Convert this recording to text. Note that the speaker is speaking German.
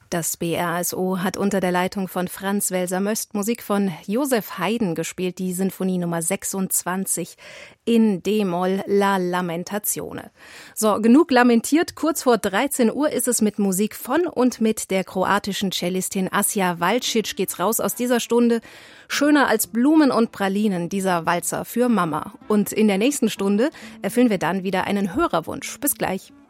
Das BRSO hat unter der Leitung von Franz Welser-Möst Musik von Josef Haydn gespielt, die Sinfonie Nummer 26 in D-Moll, La Lamentazione. So, genug lamentiert. Kurz vor 13 Uhr ist es mit Musik von und mit der kroatischen Cellistin Asja Valcic geht's raus aus dieser Stunde. Schöner als Blumen und Pralinen, dieser Walzer für Mama. Und in der nächsten Stunde erfüllen wir dann wieder einen Hörerwunsch. Bis gleich.